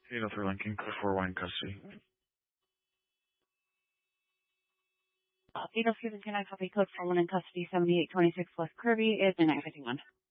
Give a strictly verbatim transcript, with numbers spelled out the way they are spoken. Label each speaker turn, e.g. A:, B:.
A: eight oh three Lincoln, code four one custody.
B: Uh, eight oh three Lincoln, I copy code four one in custody, seventy-eight twenty-six West Kirby is the nine fifty-one.